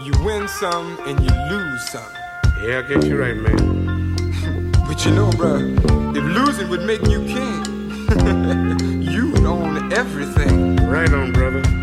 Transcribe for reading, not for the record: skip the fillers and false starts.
You win some and you lose some. Yeah, I guess you're right, man. But you know, bruh, if losing would make you king, you'd own everything. Right on, brother.